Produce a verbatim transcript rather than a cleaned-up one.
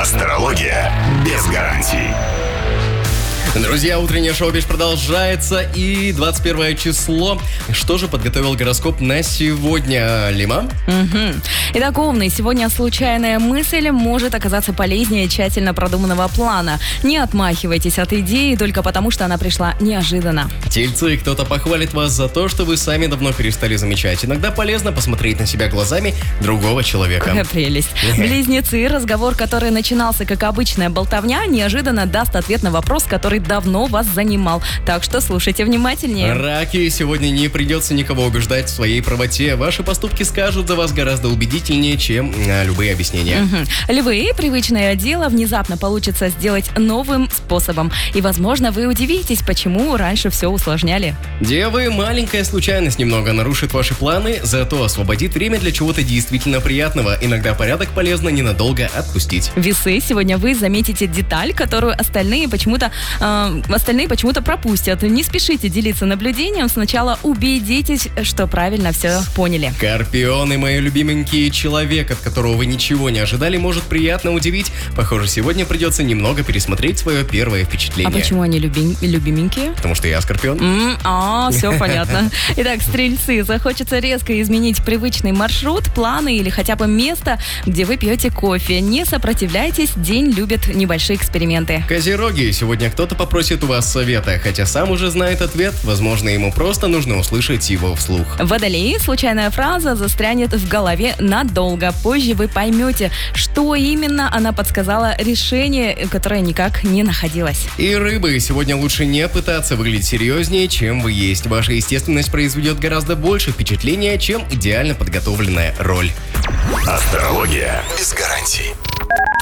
Астрология без гарантий. Друзья, утреннее шоу «Биш» продолжается, и двадцать первое число. Что же подготовил гороскоп на сегодня, Лима? Угу. Итак, Овны, сегодня случайная мысль может оказаться полезнее тщательно продуманного плана. Не отмахивайтесь от идеи только потому, что она пришла неожиданно. Тельцы, кто-то похвалит вас за то, что вы сами давно перестали замечать. Иногда полезно посмотреть на себя глазами другого человека. Какая прелесть. Близнецы, разговор, который начинался как обычная болтовня, неожиданно даст ответ на вопрос, который давно вас занимал. Так что слушайте внимательнее. Раки, сегодня не придется никого убеждать в своей правоте. Ваши поступки скажут за вас гораздо убедительнее, чем а, любые объяснения. Угу. Львы, привычное дело внезапно получится сделать новым способом. И, возможно, вы удивитесь, почему раньше все усложняли. Девы, маленькая случайность немного нарушит ваши планы, зато освободит время для чего-то действительно приятного. Иногда порядок полезно ненадолго отпустить. Весы, сегодня вы заметите деталь, которую остальные почему-то э, остальные почему-то пропустят. Не спешите делиться наблюдением, сначала убедитесь, что правильно все поняли. Скорпионы, мои любименькие, человек, от которого вы ничего не ожидали, может приятно удивить. Похоже, сегодня придется немного пересмотреть свое первое впечатление. А почему они люби- любименькие? Потому что я скорпион. Mm, а, все понятно. Итак, стрельцы, захочется резко изменить привычный маршрут, планы или хотя бы место, где вы пьете кофе. Не сопротивляйтесь, день любит небольшие эксперименты. Козероги, сегодня кто-то попросит у вас совета, хотя сам уже знает ответ, возможно, ему просто нужно услышать его вслух. Водолеи, случайная фраза застрянет в голове надолго. Позже вы поймете, что именно она подсказала решение, которое никак не находилось. И рыбы, сегодня лучше не пытаться выглядеть серьезнее, чем вы есть. Ваша естественность произведет гораздо больше впечатления, чем идеально подготовленная роль. Астрология без гарантий.